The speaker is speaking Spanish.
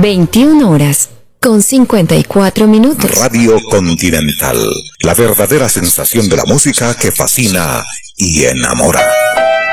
21 horas con 54 minutos. Radio Continental, la verdadera sensación de la música que fascina y enamora.